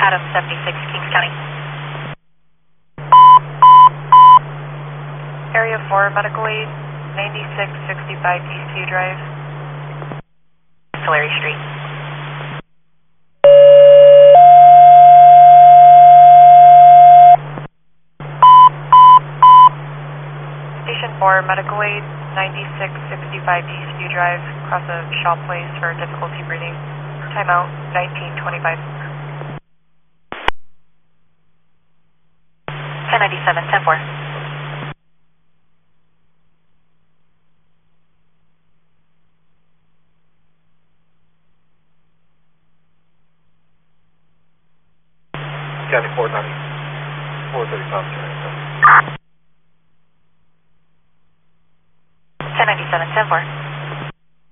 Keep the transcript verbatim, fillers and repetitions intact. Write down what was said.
Adam seventy-six, Kings County. Area four, medical aid, ninety-six sixty-five East U Drive. Tulare Street. Station four, medical aid, ninety-six sixty-five East U Drive, across a Shaw Place for difficulty breathing. Timeout, nineteen twenty-five. ten ninety-seven, ten four. County four ninety, four thirty-five. ten ninety-seven, ten four.